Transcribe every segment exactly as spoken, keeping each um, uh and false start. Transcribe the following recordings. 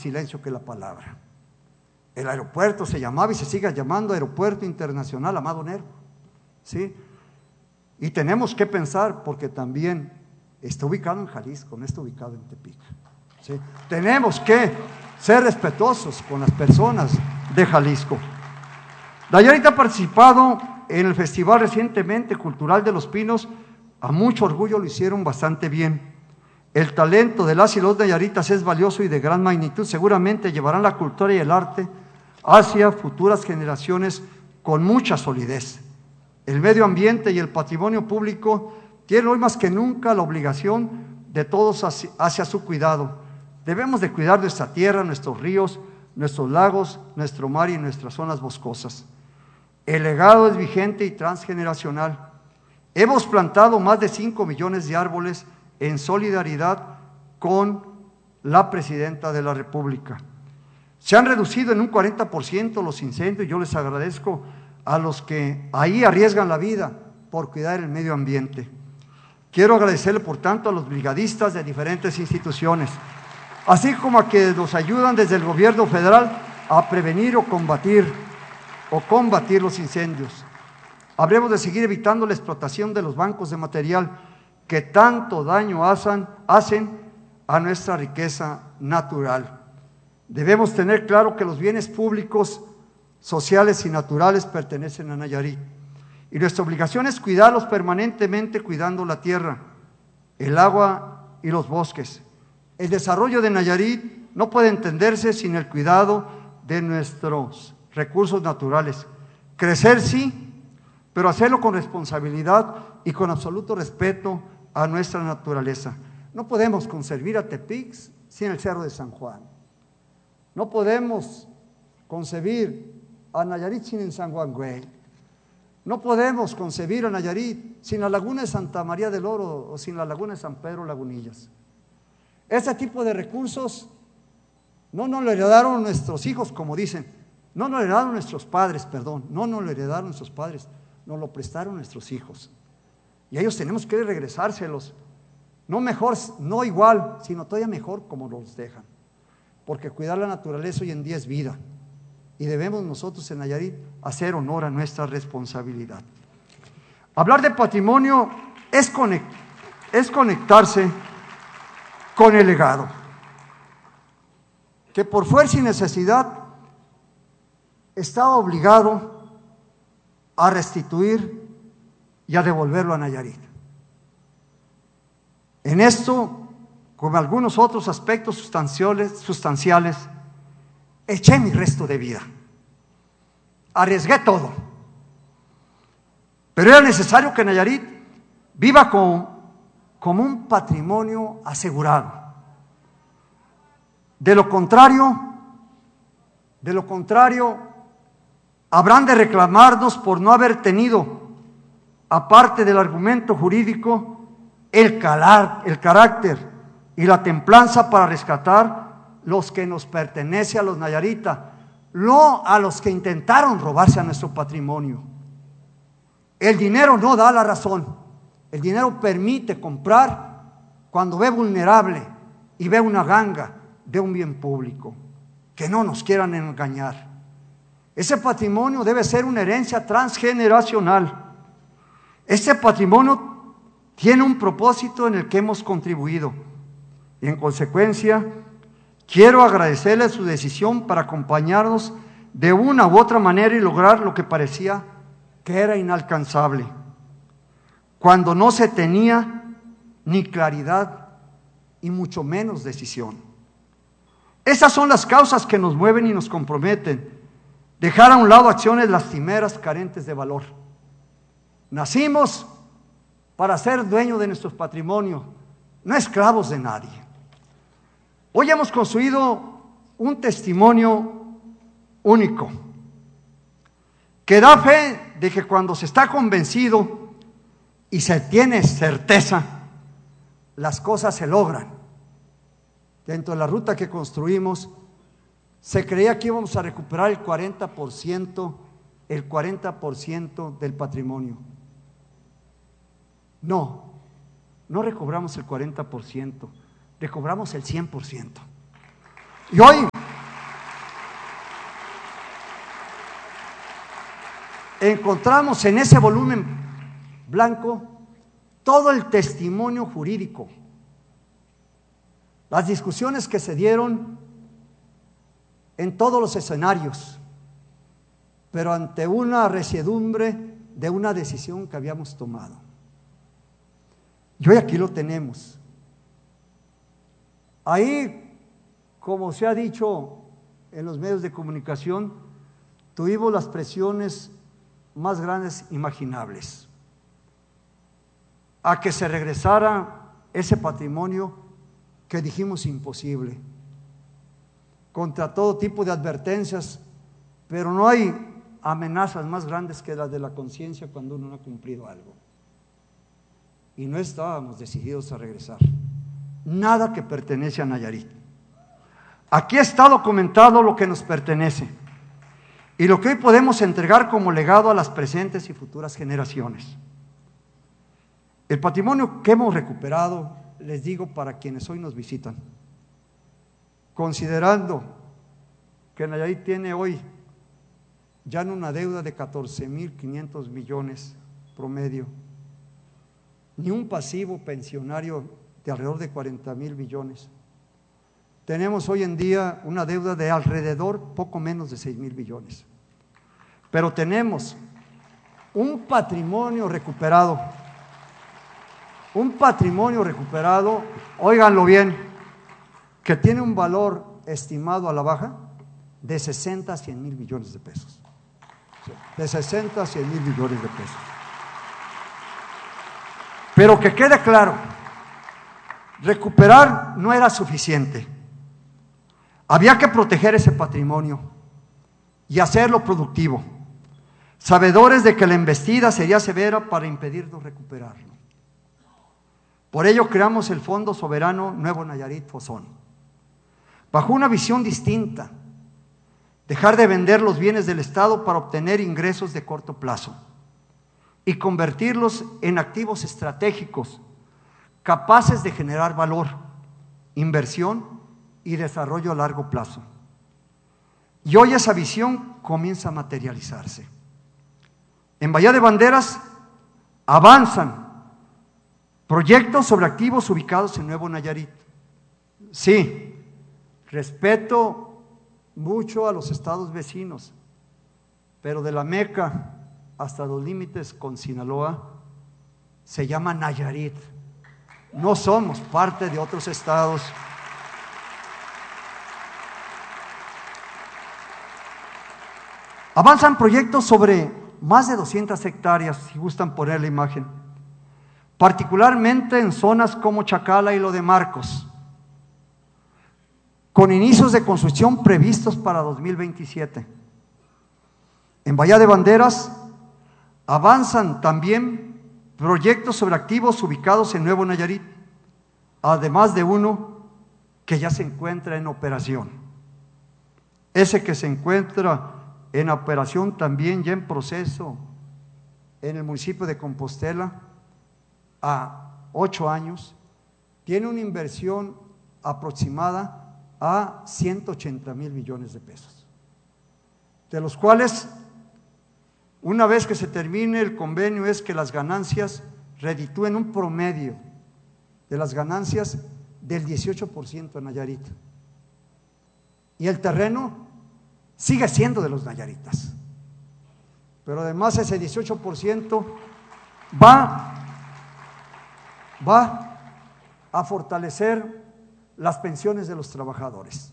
silencio que la palabra. El aeropuerto se llamaba y se sigue llamando Aeropuerto Internacional Amado Nervo, ¿sí? Y tenemos que pensar, porque también está ubicado en Jalisco, no está ubicado en Tepic, ¿sí? Tenemos que ser respetuosos con las personas de Jalisco. Nayarit ha participado en el festival recientemente cultural de Los Pinos, a mucho orgullo lo hicieron bastante bien. El talento de las y los nayaritas es valioso y de gran magnitud, seguramente llevarán la cultura y el arte hacia futuras generaciones con mucha solidez. El medio ambiente y el patrimonio público tienen hoy más que nunca la obligación de todos hacia, hacia su cuidado. Debemos de cuidar nuestra tierra, nuestros ríos, nuestros lagos, nuestro mar y nuestras zonas boscosas. El legado es vigente y transgeneracional. Hemos plantado más de cinco millones de árboles en solidaridad con la Presidenta de la República. Se han reducido en un cuarenta por ciento los incendios. Yo les agradezco a los que ahí arriesgan la vida por cuidar el medio ambiente. Quiero agradecerle, por tanto, a los brigadistas de diferentes instituciones, así como a quienes nos ayudan desde el gobierno federal a prevenir o combatir o combatir los incendios. Habremos de seguir evitando la explotación de los bancos de material que tanto daño hacen, hacen a nuestra riqueza natural. Debemos tener claro que los bienes públicos, sociales y naturales pertenecen a Nayarit, y nuestra obligación es cuidarlos permanentemente, cuidando la tierra, el agua y los bosques. El desarrollo de Nayarit no puede entenderse sin el cuidado de nuestros recursos naturales. Crecer sí, pero hacerlo con responsabilidad y con absoluto respeto a nuestra naturaleza. No podemos concebir a Tepic sin el Cerro de San Juan. No podemos concebir a Nayarit sin el San Juan Güey. No podemos concebir a Nayarit sin la laguna de Santa María del Oro o sin la laguna de San Pedro Lagunillas. Este tipo de recursos no nos lo heredaron nuestros hijos, como dicen, no nos lo heredaron nuestros padres, perdón, no nos lo heredaron nuestros padres, nos lo prestaron nuestros hijos. Y a ellos tenemos que regresárselos, no mejor, no igual, sino todavía mejor como nos dejan. Porque cuidar la naturaleza hoy en día es vida, y debemos nosotros en Nayarit hacer honor a nuestra responsabilidad. Hablar de patrimonio es, conect, es conectarse con el legado, que por fuerza y necesidad está obligado a restituir y a devolverlo a Nayarit. En esto, como algunos otros aspectos sustanciales, sustanciales, eché mi resto de vida, arriesgué todo, pero era necesario que Nayarit viva como, como un patrimonio asegurado. De lo contrario, de lo contrario, habrán de reclamarnos por no haber tenido, aparte del argumento jurídico, el, calar, el carácter y la templanza para rescatar los que nos pertenece a los nayaritas, no a los que intentaron robarse a nuestro patrimonio. El dinero no da la razón, el dinero permite comprar cuando ve vulnerable y ve una ganga de un bien público. Que no nos quieran engañar. Ese patrimonio debe ser una herencia transgeneracional. Este patrimonio tiene un propósito en el que hemos contribuido, y en consecuencia quiero agradecerle su decisión para acompañarnos de una u otra manera y lograr lo que parecía que era inalcanzable, cuando no se tenía ni claridad y mucho menos decisión. Esas son las causas que nos mueven y nos comprometen. Dejar a un lado acciones lastimeras, carentes de valor. Nacimos para ser dueños de nuestro patrimonio, no esclavos de nadie. Hoy hemos construido un testimonio único, que da fe de que cuando se está convencido y se tiene certeza, las cosas se logran. Dentro de la ruta que construimos, se creía que íbamos a recuperar el cuarenta por ciento, el cuarenta por ciento del patrimonio. No, no recobramos el cuarenta por ciento, recobramos el cien por ciento. Y hoy encontramos en ese volumen blanco todo el testimonio jurídico, las discusiones que se dieron en todos los escenarios, pero ante una resiedumbre de una decisión que habíamos tomado. Y hoy aquí lo tenemos. Ahí, como se ha dicho en los medios de comunicación, tuvimos las presiones más grandes imaginables a que se regresara ese patrimonio que dijimos imposible, contra todo tipo de advertencias, pero no hay amenazas más grandes que las de la conciencia cuando uno no ha cumplido algo. Y no estábamos decididos a regresar nada que pertenece a Nayarit. Aquí está documentado lo que nos pertenece y lo que hoy podemos entregar como legado a las presentes y futuras generaciones. El patrimonio que hemos recuperado, les digo para quienes hoy nos visitan, considerando que Nayarit tiene hoy ya no una deuda de catorce mil quinientos millones promedio, ni un pasivo pensionario de alrededor de cuarenta mil millones. Tenemos hoy en día una deuda de alrededor poco menos de seis mil millones. Pero tenemos un patrimonio recuperado, un patrimonio recuperado, óiganlo bien, que tiene un valor estimado a la baja de sesenta a cien mil millones de pesos. De sesenta a cien mil millones de pesos. Pero que quede claro, recuperar no era suficiente. Había que proteger ese patrimonio y hacerlo productivo, sabedores de que la embestida sería severa para impedirnos recuperarlo. Por ello creamos el Fondo Soberano Nuevo Nayarit Fosón, bajo una visión distinta: dejar de vender los bienes del Estado para obtener ingresos de corto plazo y convertirlos en activos estratégicos capaces de generar valor, inversión y desarrollo a largo plazo. Y hoy esa visión comienza a materializarse. En Bahía de Banderas avanzan proyectos sobre activos ubicados en Nuevo Nayarit. Sí, respeto mucho a los estados vecinos, pero de la Meca hasta los límites con Sinaloa se llama Nayarit. No somos parte de otros estados. Avanzan proyectos sobre más de doscientas hectáreas, si gustan poner la imagen, particularmente en zonas como Chacala y Lo de Marcos, con inicios de construcción previstos para dos mil veintisiete. En Bahía de Banderas avanzan también proyectos sobre activos ubicados en Nuevo Nayarit, además de uno que ya se encuentra en operación. Ese que se encuentra en operación también ya en proceso en el municipio de Compostela, a ocho años, tiene una inversión aproximada a ciento ochenta mil millones de pesos, de los cuales, una vez que se termine el convenio, es que las ganancias reditúen un promedio de las ganancias del dieciocho por ciento en Nayarit. Y el terreno sigue siendo de los nayaritas. Pero además ese dieciocho por ciento va, va a fortalecer las pensiones de los trabajadores,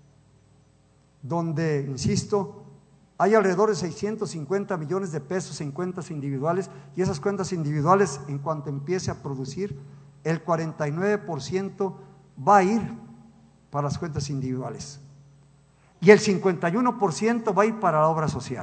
donde, insisto, hay alrededor de seiscientos cincuenta millones de pesos en cuentas individuales, y esas cuentas individuales, en cuanto empiece a producir, el cuarenta y nueve por ciento va a ir para las cuentas individuales y el cincuenta y uno por ciento va a ir para la obra social.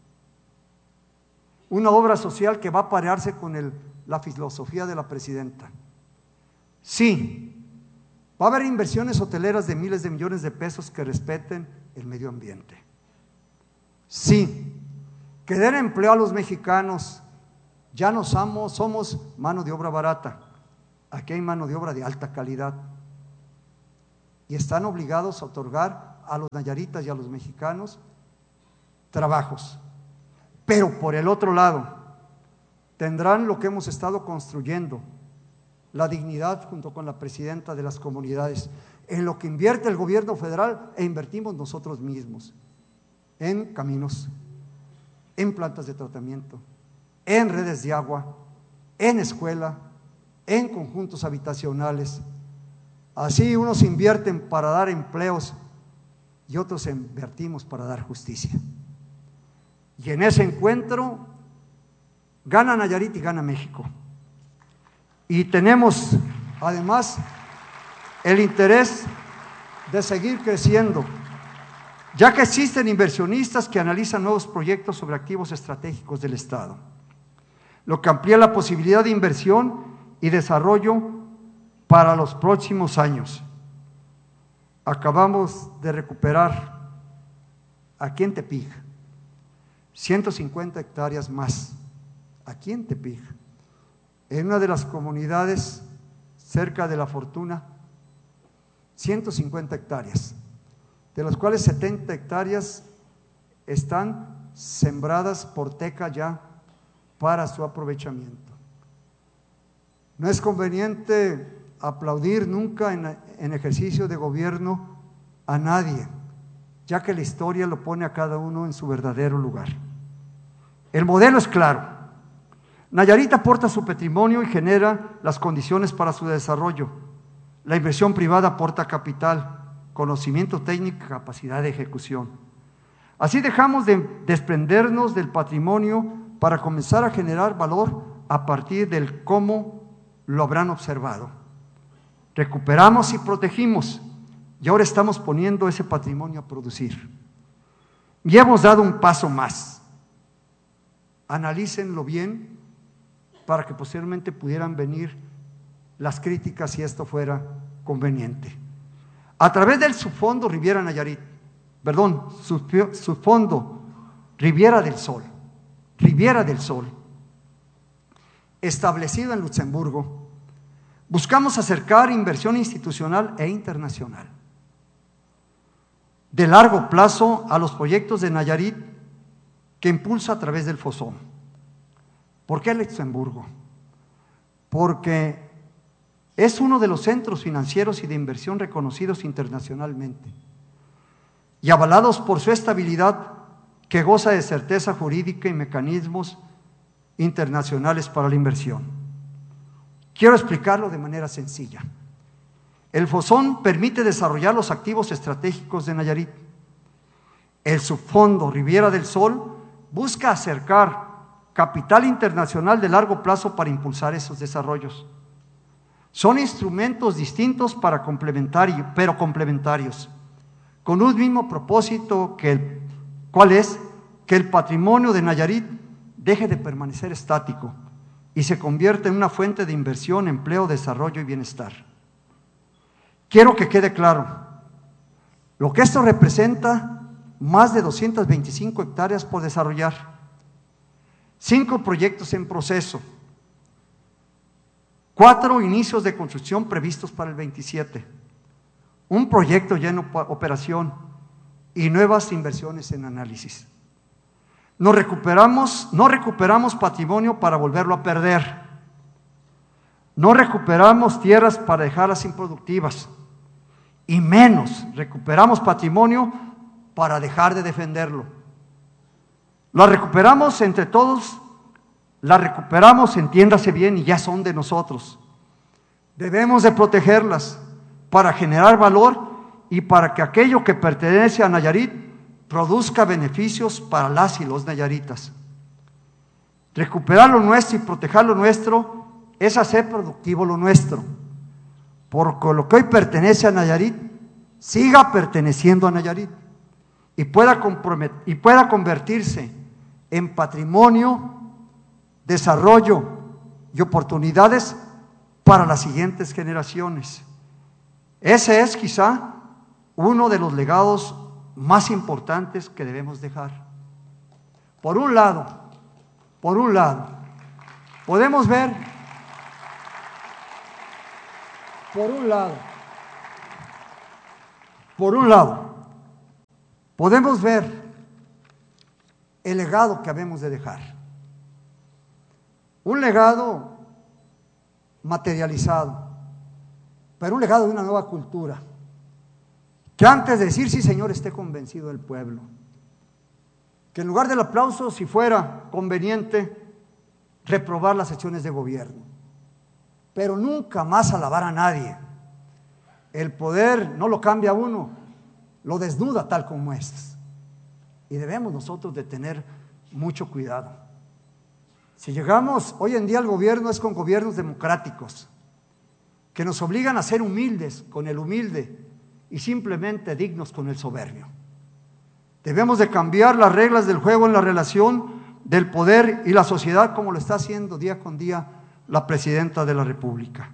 Una obra social que va a parearse con el, la filosofía de la presidenta. Sí, va a haber inversiones hoteleras de miles de millones de pesos que respeten el medio ambiente. Sí, que den empleo a los mexicanos. Ya no somos, somos mano de obra barata. Aquí hay mano de obra de alta calidad. Y están obligados a otorgar a los nayaritas y a los mexicanos trabajos. Pero por el otro lado, tendrán lo que hemos estado construyendo, la dignidad junto con la presidenta de las comunidades, en lo que invierte el gobierno federal e invertimos nosotros mismos, en caminos, en plantas de tratamiento, en redes de agua, en escuela, en conjuntos habitacionales. Así unos invierten para dar empleos y otros invertimos para dar justicia. Y en ese encuentro gana Nayarit y gana México. Y tenemos además el interés de seguir creciendo, ya que existen inversionistas que analizan nuevos proyectos sobre activos estratégicos del Estado, lo que amplía la posibilidad de inversión y desarrollo para los próximos años. Acabamos de recuperar aquí en Tepic ciento cincuenta hectáreas más, aquí en Tepic, en una de las comunidades cerca de La Fortuna, ciento cincuenta hectáreas, de las cuales setenta hectáreas están sembradas por Teca ya para su aprovechamiento. No es conveniente aplaudir nunca en, en ejercicio de gobierno a nadie, ya que la historia lo pone a cada uno en su verdadero lugar. El modelo es claro. Nayarit aporta su patrimonio y genera las condiciones para su desarrollo. La inversión privada aporta capital, conocimiento técnico y capacidad de ejecución. Así dejamos de desprendernos del patrimonio para comenzar a generar valor a partir del cómo lo habrán observado. Recuperamos y protegimos y ahora estamos poniendo ese patrimonio a producir. Y hemos dado un paso más. Analícenlo bien para que posteriormente pudieran venir las críticas si esto fuera conveniente. A través del subfondo Riviera Nayarit, perdón, subfondo Riviera del Sol, Riviera del Sol, establecido en Luxemburgo, buscamos acercar inversión institucional e internacional de largo plazo a los proyectos de Nayarit que impulsa a través del FOSOM. ¿Por qué Luxemburgo? Porque es uno de los centros financieros y de inversión reconocidos internacionalmente y avalados por su estabilidad, que goza de certeza jurídica y mecanismos internacionales para la inversión. Quiero explicarlo de manera sencilla. El FOSOM permite desarrollar los activos estratégicos de Nayarit. El subfondo Riviera del Sol busca acercar capital internacional de largo plazo para impulsar esos desarrollos. Son instrumentos distintos para complementario, pero complementarios, con un mismo propósito, que el, ¿cuál es? Que el patrimonio de Nayarit deje de permanecer estático y se convierta en una fuente de inversión, empleo, desarrollo y bienestar. Quiero que quede claro, lo que esto representa: más de doscientas veinticinco hectáreas por desarrollar, cinco proyectos en proceso, cuatro inicios de construcción previstos para el veintisiete, un proyecto ya en operación y nuevas inversiones en análisis. No recuperamos, no recuperamos patrimonio para volverlo a perder. No recuperamos tierras para dejarlas improductivas, y menos recuperamos patrimonio para dejar de defenderlo. La recuperamos entre todos, la recuperamos, entiéndase bien, y ya son de nosotros. Debemos de protegerlas para generar valor y para que aquello que pertenece a Nayarit produzca beneficios para las y los nayaritas. Recuperar lo nuestro y proteger lo nuestro es hacer productivo lo nuestro, porque lo que hoy pertenece a Nayarit siga perteneciendo a Nayarit y pueda, comprometer, y pueda convertirse en patrimonio, desarrollo y oportunidades para las siguientes generaciones. Ese es quizá uno de los legados más importantes que debemos dejar. Por un lado, por un lado, podemos ver, por un lado, por un lado, podemos ver el legado que habemos de dejar. Un legado materializado, pero un legado de una nueva cultura, que antes de decir sí Señor esté convencido del pueblo, que en lugar del aplauso, si fuera conveniente, reprobar las acciones de gobierno, pero nunca más alabar a nadie. El poder no lo cambia a uno, lo desnuda tal como es, y debemos nosotros de tener mucho cuidado. Si llegamos hoy en día al gobierno, es con gobiernos democráticos que nos obligan a ser humildes con el humilde y simplemente dignos con el soberbio. Debemos de cambiar las reglas del juego en la relación del poder y la sociedad, como lo está haciendo día con día la presidenta de la República.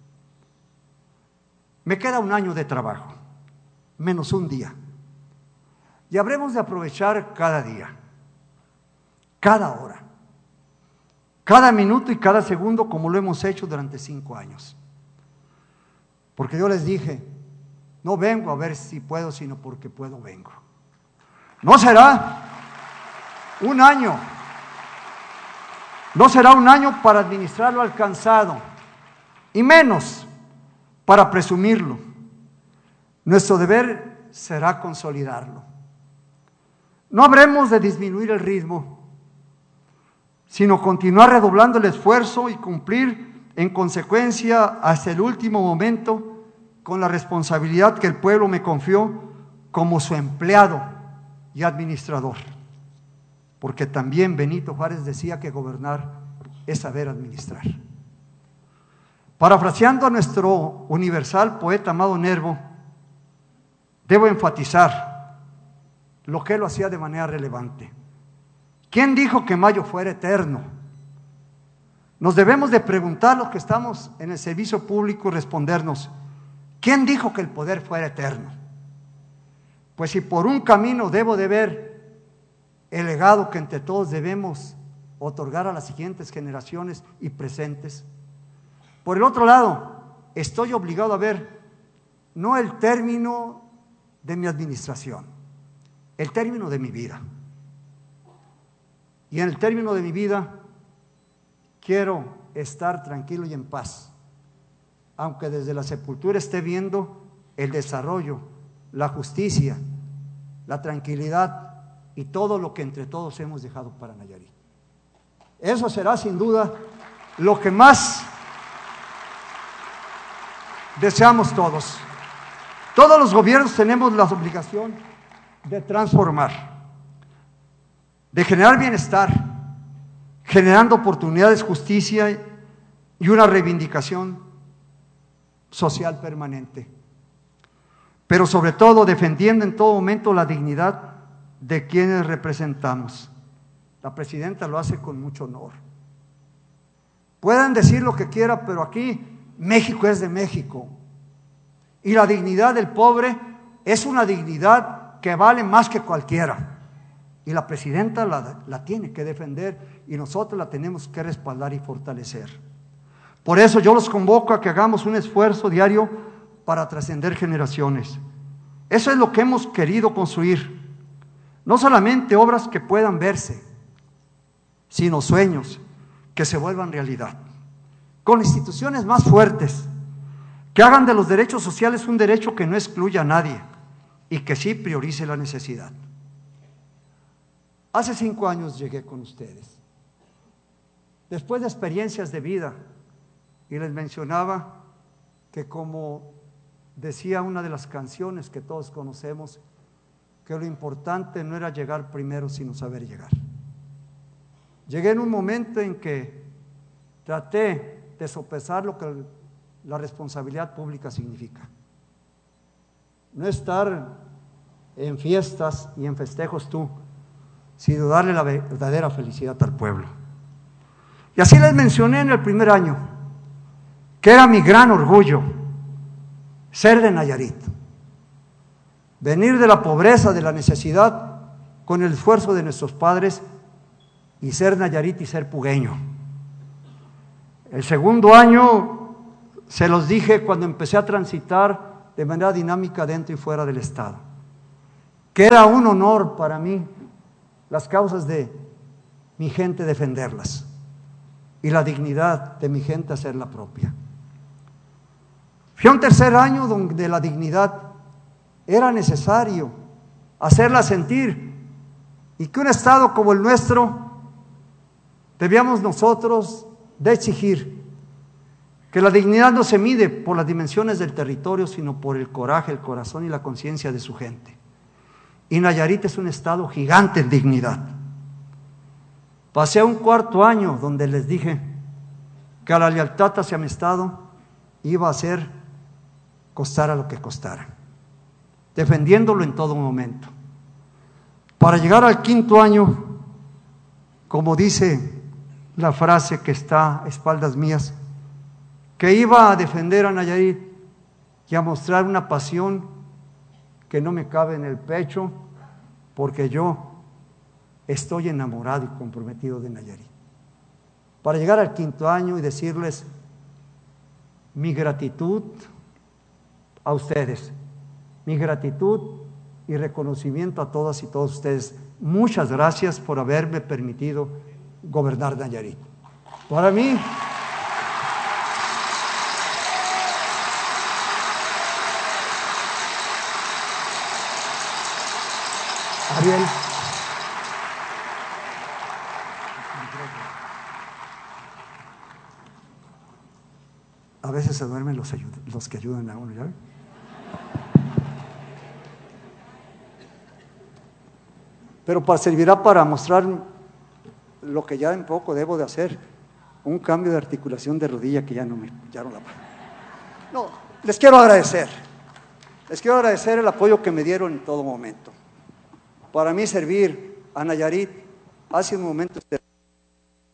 Me queda un año de trabajo, menos un día, y habremos de aprovechar cada día, cada hora, cada minuto y cada segundo, como lo hemos hecho durante cinco años. Porque yo les dije, no vengo a ver si puedo, sino porque puedo vengo. No será un año, no será un año para administrar lo alcanzado, y menos para presumirlo. Nuestro deber será consolidarlo. No habremos de disminuir el ritmo, sino continuar redoblando el esfuerzo y cumplir en consecuencia hasta el último momento con la responsabilidad que el pueblo me confió como su empleado y administrador. Porque también Benito Juárez decía que gobernar es saber administrar. Parafraseando a nuestro universal poeta Amado Nervo, debo enfatizar lo que él lo hacía de manera relevante. ¿Quién dijo que mayo fuera eterno? Nos debemos de preguntar los que estamos en el servicio público y respondernos, ¿quién dijo que el poder fuera eterno? Pues si por un camino debo de ver el legado que entre todos debemos otorgar a las siguientes generaciones y presentes, por el otro lado, estoy obligado a ver no el término de mi administración, el término de mi vida. Y en el término de mi vida quiero estar tranquilo y en paz, aunque desde la sepultura esté viendo el desarrollo, la justicia, la tranquilidad y todo lo que entre todos hemos dejado para Nayarit. Eso será sin duda lo que más deseamos todos. Todos los gobiernos tenemos la obligación de transformar, de generar bienestar, generando oportunidades, justicia y una reivindicación social permanente, pero sobre todo defendiendo en todo momento la dignidad de quienes representamos. La presidenta lo hace con mucho honor. Pueden decir lo que quieran, pero aquí México es de México, y la dignidad del pobre es una dignidad que vale más que cualquiera, y la presidenta la, la tiene que defender, y nosotros la tenemos que respaldar y fortalecer. Por eso yo los convoco a que hagamos un esfuerzo diario para trascender generaciones. Eso es lo que hemos querido construir, no solamente obras que puedan verse, sino sueños que se vuelvan realidad, con instituciones más fuertes, que hagan de los derechos sociales un derecho que no excluya a nadie y que sí priorice la necesidad. Hace cinco años llegué con ustedes, después de experiencias de vida, y les mencionaba que, como decía una de las canciones que todos conocemos, que lo importante no era llegar primero, sino saber llegar. Llegué en un momento en que traté de sopesar lo que la responsabilidad pública significa. No estar en fiestas y en festejos tú, sino darle la verdadera felicidad al pueblo. Y así les mencioné en el primer año, que era mi gran orgullo ser de Nayarit, venir de la pobreza, de la necesidad, con el esfuerzo de nuestros padres, y ser Nayarit y ser pugueño. El segundo año, se los dije cuando empecé a transitar de manera dinámica dentro y fuera del Estado, que era un honor para mí las causas de mi gente defenderlas y la dignidad de mi gente hacerla propia. Fui a un tercer año donde la dignidad era necesario hacerla sentir y que un estado como el nuestro debíamos nosotros de exigir que la dignidad no se mide por las dimensiones del territorio, sino por el coraje, el corazón y la conciencia de su gente. Y Nayarit es un estado gigante en dignidad. Pasé un cuarto año donde les dije que a la lealtad hacia mi estado iba a ser costara lo que costara, defendiéndolo en todo momento. Para llegar al quinto año, como dice la frase que está a espaldas mías, que iba a defender a Nayarit y a mostrar una pasión que no me cabe en el pecho, porque yo estoy enamorado y comprometido de Nayarit. Para llegar al quinto año y decirles mi gratitud a ustedes, mi gratitud y reconocimiento a todas y todos ustedes. Muchas gracias por haberme permitido gobernar Nayarit. Para mí, Ariel, a veces se duermen los, los que ayudan a uno, ¿ya ven? Pero para, servirá para mostrar lo que ya en poco debo de hacer, un cambio de articulación de rodilla que ya no me, ya no la no, les quiero agradecer, les quiero agradecer el apoyo que me dieron en todo momento. Para mí servir a Nayarit ha sido un momento